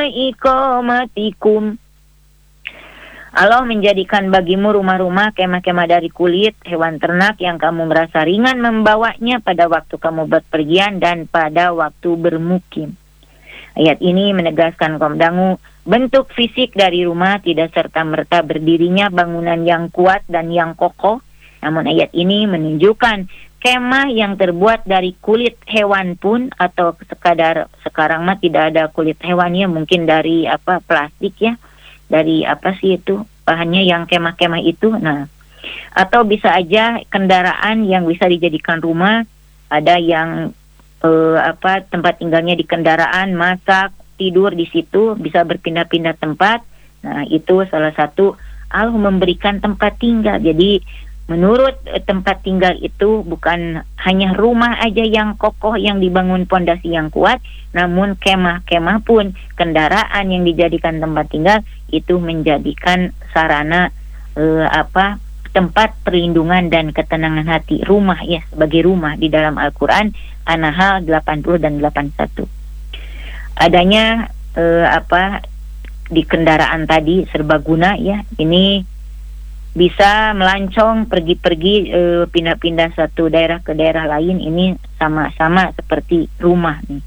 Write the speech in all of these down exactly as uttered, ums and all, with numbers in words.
iqamatikum. Allah menjadikan bagimu rumah-rumah kemah-kemah dari kulit hewan ternak yang kamu merasa ringan membawanya pada waktu kamu berpergian dan pada waktu bermukim. Ayat ini menegaskan kaum dangu, bentuk fisik dari rumah tidak serta-merta berdirinya bangunan yang kuat dan yang kokoh. Namun ayat ini menunjukkan kemah yang terbuat dari kulit hewan pun, atau sekadar sekarang mah tidak ada kulit hewannya, mungkin dari apa plastik ya. Dari apa sih itu bahannya yang kemah-kemah itu. Nah, atau bisa aja kendaraan yang bisa dijadikan rumah. Ada yang eh, apa tempat tinggalnya di kendaraan, masak, tidur di situ, bisa berpindah-pindah tempat. Nah, itu salah satu Allah memberikan tempat tinggal. Jadi menurut eh, tempat tinggal itu bukan hanya rumah aja yang kokoh yang dibangun pondasi yang kuat, namun kemah-kemah pun, kendaraan yang dijadikan tempat tinggal itu menjadikan sarana eh, apa tempat perlindungan dan ketenangan hati. Rumah ya, sebagai rumah di dalam Al-Quran An-Nahl delapan puluh dan delapan puluh satu. Adanya eh, apa di kendaraan tadi serbaguna ya, ini bisa melancong pergi-pergi eh, pindah-pindah satu daerah ke daerah lain. Ini sama-sama seperti rumah nih.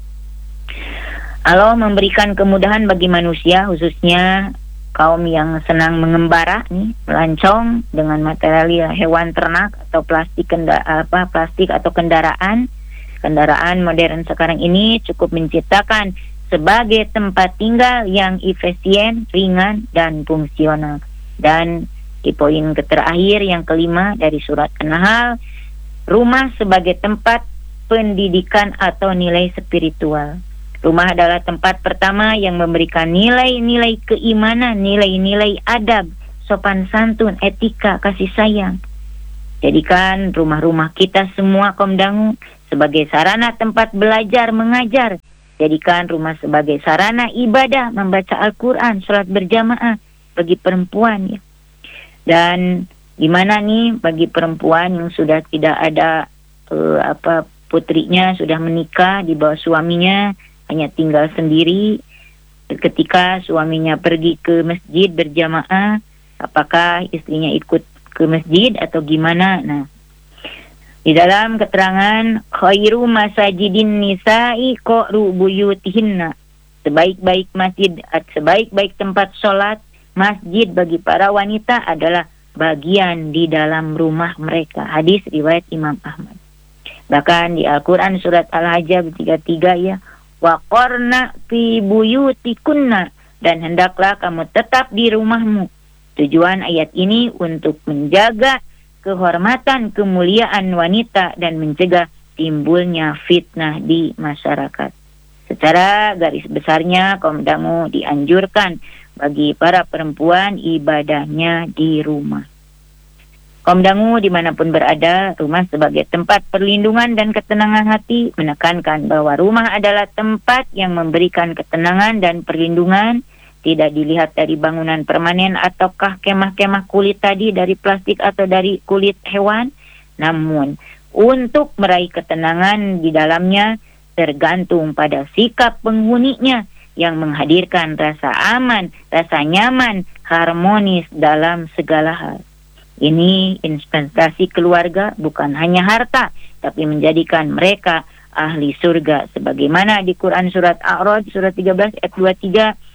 Allah memberikan kemudahan bagi manusia, khususnya kaum yang senang mengembara nih, melancong dengan material hewan ternak atau plastik kenda- apa plastik atau kendaraan. Kendaraan modern sekarang ini cukup menciptakan sebagai tempat tinggal yang efisien, ringan dan fungsional. Dan di poin terakhir yang kelima dari surat An-Nahl, rumah sebagai tempat pendidikan atau nilai spiritual. Rumah adalah tempat pertama yang memberikan nilai-nilai keimanan, nilai-nilai adab, sopan santun, etika, kasih sayang. Jadikan rumah-rumah kita semua kaum dangu sebagai sarana tempat belajar mengajar. Jadikan rumah sebagai sarana ibadah, membaca Al-Quran, sholat berjamaah bagi perempuan ya. Dan gimana nih bagi perempuan yang sudah tidak ada uh, apa putrinya, sudah menikah di bawah suaminya, hanya tinggal sendiri. Ketika suaminya pergi ke masjid berjamaah, apakah istrinya ikut ke masjid atau gimana? Nah, di dalam keterangan khairu masajidin nisa'i qa'ru buyutihinna, sebaik-baik masjid, sebaik-baik tempat sholat, masjid bagi para wanita adalah bagian di dalam rumah mereka. Hadis riwayat Imam Ahmad. Bahkan di Al-Quran surat Al-Hajj tiga puluh tiga ya, wa qarna fi buyutikunna, dan hendaklah kamu tetap di rumahmu. Tujuan ayat ini untuk menjaga kehormatan, kemuliaan wanita dan mencegah timbulnya fitnah di masyarakat. Secara garis besarnya kaum dangu dianjurkan bagi para perempuan ibadahnya di rumah. Kaum dangu dimanapun berada, rumah sebagai tempat perlindungan dan ketenangan hati, menekankan bahwa rumah adalah tempat yang memberikan ketenangan dan perlindungan, tidak dilihat dari bangunan permanen ataukah kemah-kemah kulit tadi dari plastik atau dari kulit hewan, namun untuk meraih ketenangan di dalamnya tergantung pada sikap penghuninya yang menghadirkan rasa aman, rasa nyaman, harmonis dalam segala hal. Ini investasi keluarga, bukan hanya harta, tapi menjadikan mereka ahli surga. Sebagaimana di Quran surat A'raj surat tiga belas ayat dua puluh tiga,